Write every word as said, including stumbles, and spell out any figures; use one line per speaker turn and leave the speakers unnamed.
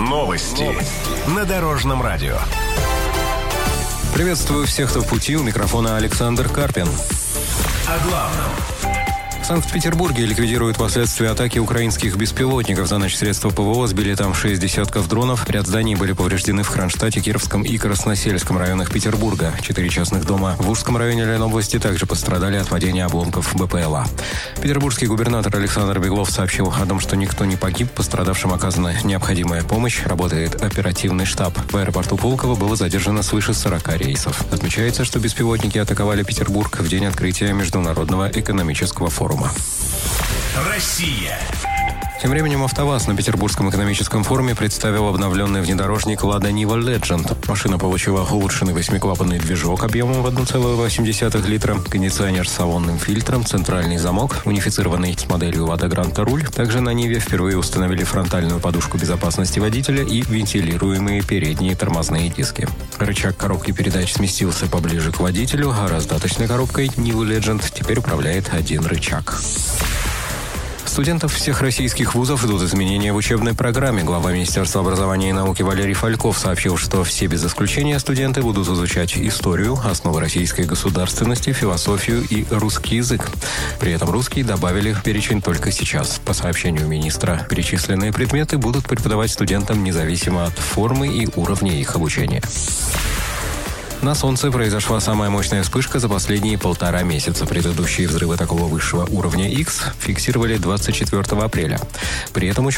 Новости на Дорожном радио.
Приветствую всех, кто в пути. У микрофона Александр Карпин.
О главном.
В Санкт-Петербурге ликвидируют последствия атаки украинских беспилотников. За ночь средства ПВО сбили там шесть десятков дронов. Ряд зданий были повреждены в Кронштадте, Кировском и Красносельском районах Петербурга. Четыре частных дома в Ужском районе Ленобласти также пострадали от падения обломков БПЛА. Петербургский губернатор Александр Беглов сообщил о том, что никто не погиб, пострадавшим оказана необходимая помощь. Работает оперативный штаб. В аэропорту Пулково было задержано свыше сорока рейсов. Отмечается, что беспилотники атаковали Петербург в день открытия Международного экономического форума.
Россия.
Тем временем АвтоВАЗ на Петербургском экономическом форуме представил обновленный внедорожник Lada Niva Legend. Машина получила улучшенный восьмиклапанный движок объемом в одна целая восемь десятых литра, кондиционер с салонным фильтром, центральный замок, унифицированный с моделью Lada Granta руль. Также на Ниве впервые установили фронтальную подушку безопасности водителя и вентилируемые передние тормозные диски. Рычаг коробки передач сместился поближе к водителю, а раздаточной коробкой Niva Legend теперь управляет один рычаг. Студентов всех российских вузов ждут изменения в учебной программе. Глава Министерства образования и науки Валерий Фальков сообщил, что все без исключения студенты будут изучать историю, основы российской государственности, философию и русский язык. При этом русский добавили в перечень только сейчас. По сообщению министра, перечисленные предметы будут преподавать студентам независимо от формы и уровня их обучения. На Солнце произошла самая мощная вспышка за последние полтора месяца. Предыдущие взрывы такого высшего уровня X фиксировали двадцать четвёртого апреля. При этом